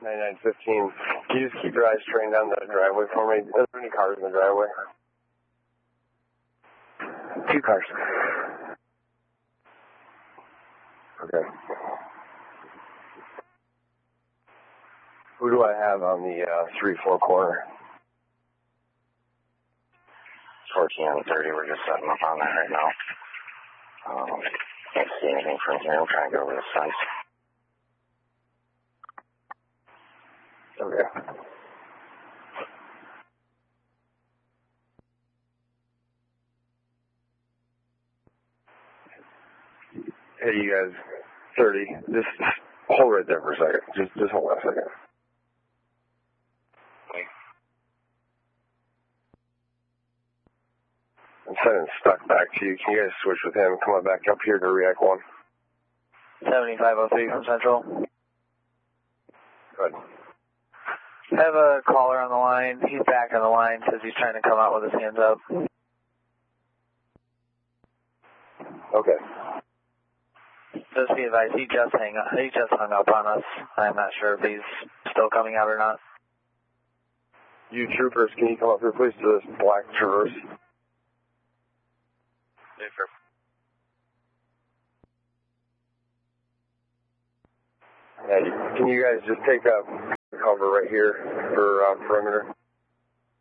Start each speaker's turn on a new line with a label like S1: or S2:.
S1: 9915. Can you just keep your eyes trained down the driveway for me? Are there any cars in the driveway?
S2: 2 cars.
S1: Okay. Who do I have on the 3-4 corner?
S2: 14 and 30, we're just setting up on that right now. Can't see anything from here. I'm trying to get over the fence.
S1: Okay. Hey, you guys, 30. Just hold right there for a second. Just hold on a second. I'm sending Stuck back to you. Can you guys switch with him? Come on back up here to React 1.
S3: 7503 from Central.
S1: Good.
S3: I have a caller on the line. He's back on the line. Says he's trying to come out with his hands up.
S1: Okay.
S3: Just be advised, he just hung up on us. I'm not sure if he's still coming out or not.
S1: You troopers, can you come up here please to this black Traverse?
S2: Yes, sir.
S1: Yeah, can you guys just take up cover right here for perimeter?